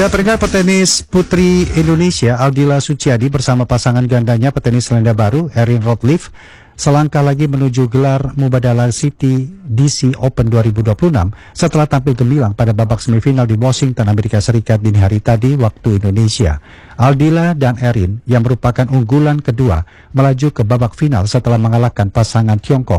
Ya, peringkat petenis putri Indonesia Aldila Suciadi bersama pasangan gandanya petenis Selandia Baru Erin Rotliffe selangkah lagi menuju gelar Mubadala City DC Open 2026 setelah tampil gemilang pada babak semifinal di Washington, Amerika Serikat dini hari tadi waktu Indonesia. Aldila dan Erin yang merupakan unggulan kedua melaju ke babak final setelah mengalahkan pasangan Tiongkok